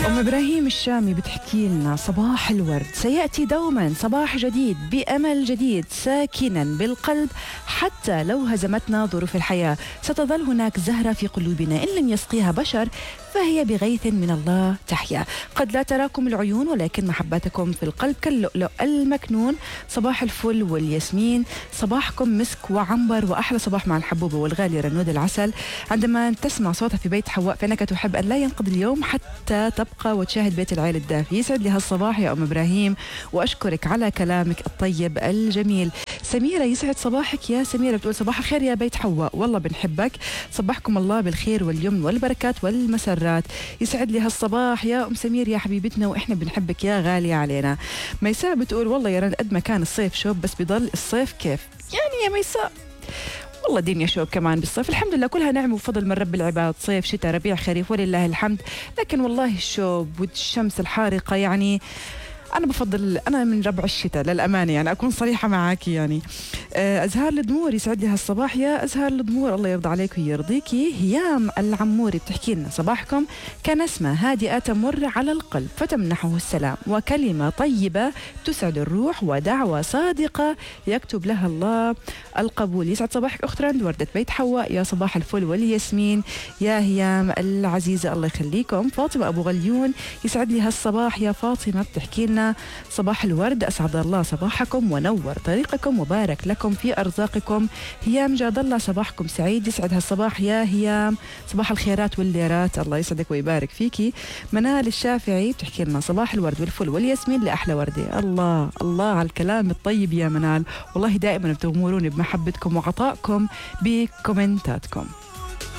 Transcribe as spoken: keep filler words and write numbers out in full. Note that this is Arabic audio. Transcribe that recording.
أم إبراهيم الشامي بتحكي لنا صباح الورد سيأتي دوما صباح جديد بأمل جديد ساكنا بالقلب حتى لو هزمتنا ظروف الحياة ستظل هناك زهرة في قلوبنا إن لم يسقيها بشر فهي بغيث من الله تحيا. قد لا تراكم العيون ولكن محبتكم في القلب كاللؤلؤ المكنون. صباح الفل والياسمين، صباحكم مسك وعنبر وأحلى صباح مع الحبوبة والغالي رنود العسل. عندما تسمع صوتها في بيت حواء فإنك تحب أن لا ينقضي اليوم حتى تبقى وتشاهد بيت العيلة الدافي. يسعد لي هالصباح يا أم إبراهيم وأشكرك على كلامك الطيب الجميل. سميرة، يسعد صباحك يا سميرة، بتقول صباح الخير يا بيت حواء، والله بنحبك، صبحكم الله بالخير واليمن والبركات والمسرات. يسعد لي هالصباح يا أم سمير يا حبيبتنا وإحنا بنحبك يا غالية علينا. ميساء بتقول والله يا رند قد ما كان الصيف شوب بس بضل الصيف كيف يعني يا ميساء، والله الدنيا شوب كمان بالصيف، الحمد لله كلها نعم وفضل من رب العباد، صيف شتاء ربيع خريف ولله الحمد، لكن والله الشوب والشمس الحارقة يعني أنا بفضل، أنا من ربع الشتاء للأمانة يعني أكون صريحة معاكي يعني. أزهار الدمور، يسعد لي هالصباح يا أزهار الدمور، الله يرضى عليك ويرضيكي. هيام العموري بتحكي لنا صباحكم كنسمة هادئة تمر على القلب فتمنحه السلام وكلمة طيبة تسعد الروح ودعوة صادقة يكتب لها الله القبول. يسعد صباحك أخت رند، وردة بيت حواء، يا صباح الفل والياسمين يا هيام العزيزة الله يخليكم. فاطمة أبو غليون، يسعد لي هالصباح يا فاطمة، بتحكي لنا صباح الورد، أسعد الله صباحكم ونور طريقكم وبارك لكم في أرزاقكم. هيام جاد الله صباحكم سعيد، يسعد هالصباح يا هيام، صباح الخيرات والليرات، الله يسعدك ويبارك فيكي. منال الشافعي بتحكي لنا صباح الورد والفل والياسمين لأحلى وردة. الله الله على الكلام الطيب يا منال، والله دائما بتغمروني بمحبتكم وعطائكم بكومنتاتكم.